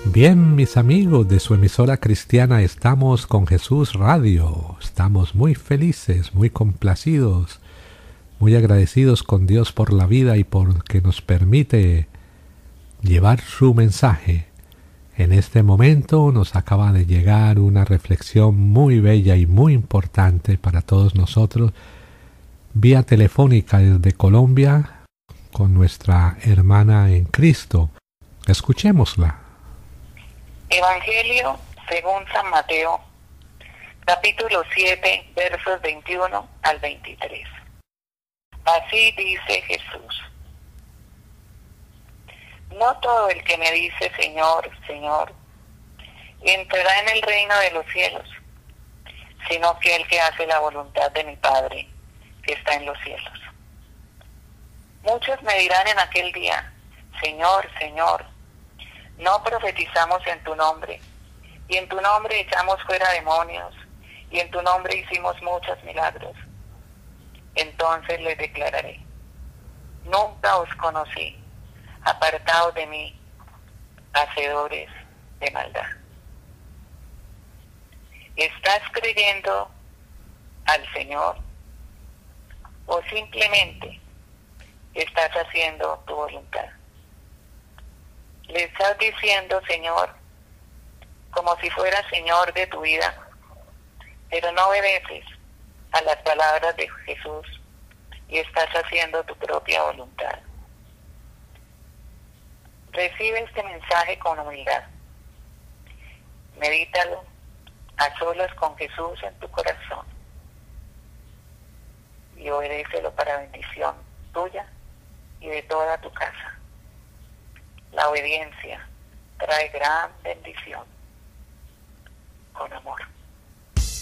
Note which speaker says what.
Speaker 1: Bien, mis amigos de su emisora cristiana, estamos con Jesús Radio. Estamos muy felices, muy complacidos, muy agradecidos con Dios por la vida y por que nos permite llevar su mensaje. En este momento nos acaba de llegar una reflexión muy bella y muy importante para todos nosotros, vía telefónica desde Colombia, con nuestra hermana en Cristo. Escuchémosla.
Speaker 2: Evangelio según San Mateo, capítulo 7, versos 21 al 23. Así dice Jesús: no todo el que me dice Señor, Señor, entrará en el reino de los cielos, sino que el que hace la voluntad de mi Padre que está en los cielos. Muchos me dirán en aquel día: Señor, Señor, ¿no profetizamos en tu nombre? Y en tu nombre echamos fuera demonios, y en tu nombre hicimos muchos milagros. Entonces les declararé: nunca os conocí, apartados de mí, hacedores de maldad. ¿Estás creyendo al Señor o simplemente estás haciendo tu voluntad? Le estás diciendo Señor como si fueras Señor de tu vida, pero no obedeces a las palabras de Jesús y estás haciendo tu propia voluntad. Recibe este mensaje con humildad. Medítalo a solas con Jesús en tu corazón y obedécelo para bendición tuya y de toda tu casa. La obediencia trae gran bendición.